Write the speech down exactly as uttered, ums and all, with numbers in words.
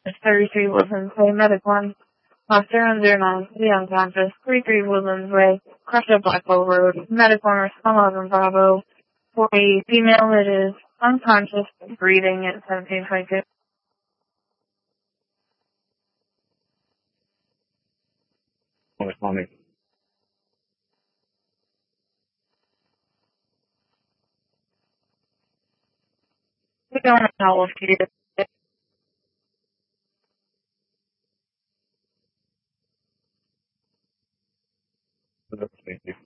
thirty-three Woodlands Way, Medic one. Lost zero zero nine to the unconscious, thirty-three Woodlands Way, crushed up Blackwell Road, Medic one, respond eleven Bravo, for a female that is unconscious, breathing at seventeen twenty-two. Responding. We don't know how old she is. Thank you.